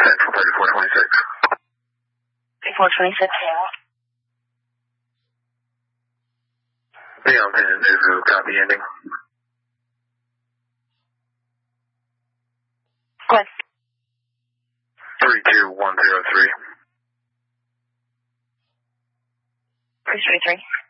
Central 3426. 3426. Yeah, I'm in Izu, copy ending. Go ahead. 32103. 333.